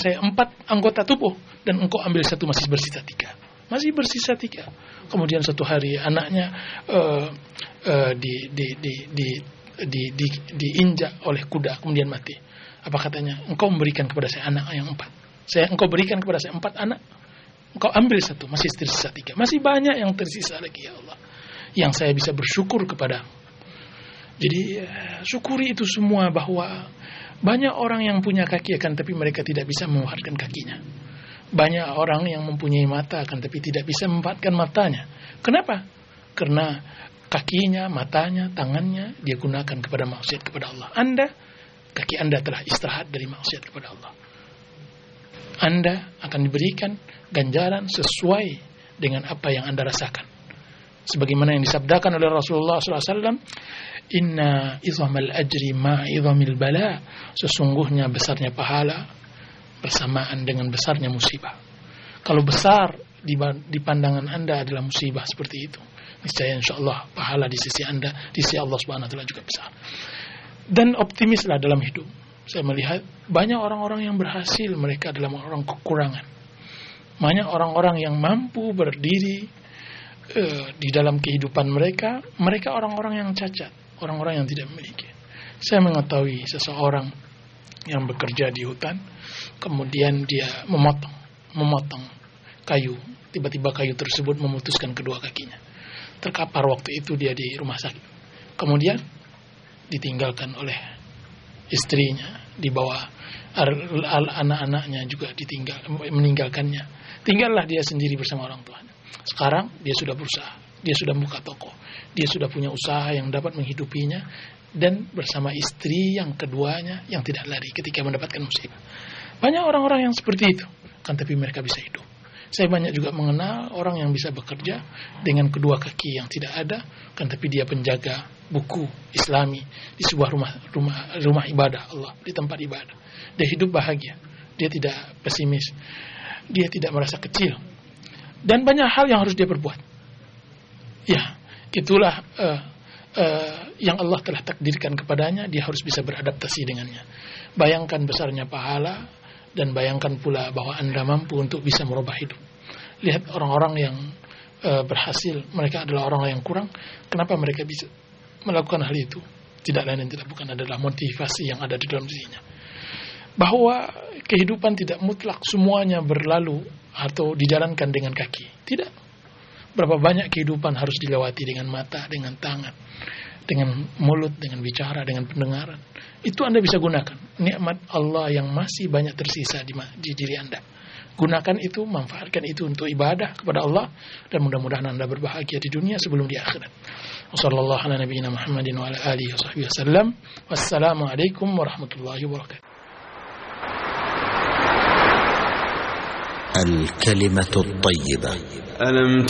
saya 4 anggota tubuh dan engkau ambil 1, masih bersisa 3. Masih bersisa 3. Kemudian suatu hari anaknya diinjak oleh kuda kemudian mati. Apa katanya? Engkau memberikan kepada saya anak yang 4. Engkau berikan kepada saya 4 anak. Engkau ambil 1, masih tersisa 3. Masih banyak yang tersisa lagi ya Allah, yang saya bisa bersyukur kepada. Jadi syukuri itu semua, bahwa banyak orang yang punya kaki akan tapi mereka tidak bisa memanfaatkan kakinya. Banyak orang yang mempunyai mata akan tapi tidak bisa memanfaatkan matanya. Kenapa? Karena kakinya, matanya, tangannya dia gunakan kepada maksiat kepada Allah. Kaki Anda telah istirahat dari maksiat kepada Allah. Anda akan diberikan ganjaran sesuai dengan apa yang Anda rasakan. Sebagaimana yang disabdakan oleh Rasulullah SAW, Inna idhamal ajri ma'idhamil bala. Sesungguhnya besarnya pahala bersamaan dengan besarnya musibah. Kalau besar di pandangan Anda adalah musibah seperti itu, niscaya insyaallah pahala di sisi Anda, di sisi Allah Subhanahu wa taala juga besar. Dan optimislah dalam hidup. Saya melihat banyak orang-orang yang berhasil, mereka adalah orang kekurangan. Banyak orang-orang yang mampu berdiri di dalam kehidupan mereka orang-orang yang cacat, orang-orang yang tidak memiliki. Saya mengetahui seseorang yang bekerja di hutan, kemudian dia memotong kayu. Tiba-tiba kayu tersebut memutuskan kedua kakinya. Terkapar waktu itu dia di rumah sakit. Kemudian ditinggalkan oleh istrinya, dibawa anak-anaknya juga meninggalkannya. Tinggallah dia sendiri bersama orang tuanya. Sekarang dia sudah berusaha, dia sudah buka toko, dia sudah punya usaha yang dapat menghidupinya, dan bersama istri yang keduanya yang tidak lari ketika mendapatkan musibah. Banyak orang-orang yang seperti itu, kan tapi mereka bisa hidup. Saya banyak juga mengenal orang yang bisa bekerja dengan kedua kaki yang tidak ada, kan tapi dia penjaga buku Islami di sebuah rumah ibadah Allah, di tempat ibadah. Dia hidup bahagia, dia tidak pesimis, dia tidak merasa kecil. Dan banyak hal yang harus dia perbuat. Ya, itulah yang Allah telah takdirkan kepadanya, dia harus bisa beradaptasi dengannya. Bayangkan besarnya pahala, dan bayangkan pula bahwa Anda mampu untuk bisa merubah hidup. Lihat orang-orang yang berhasil, mereka adalah orang yang kurang. Kenapa mereka bisa melakukan hal itu? Tidak lain dan tidak bukan adalah motivasi yang ada di dalam dirinya. Bahwa kehidupan tidak mutlak semuanya berlalu atau dijalankan dengan kaki. Tidak. Berapa banyak kehidupan harus dilewati dengan mata, dengan tangan, dengan mulut, dengan bicara, dengan pendengaran. Itu Anda bisa gunakan. Nikmat Allah yang masih banyak tersisa di diri Anda. Gunakan itu, manfaatkan itu untuk ibadah kepada Allah, dan mudah-mudahan Anda berbahagia di dunia sebelum di akhirat. Wassalamualaikum warahmatullahi wabarakatuh. الكلمة الطيبة. ألم